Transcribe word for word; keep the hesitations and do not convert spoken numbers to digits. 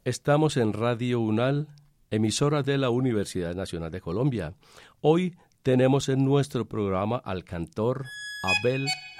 Estamos en Radio UNAL, emisora de la Universidad Nacional de Colombia. Hoy tenemos en nuestro programa al cantor Abel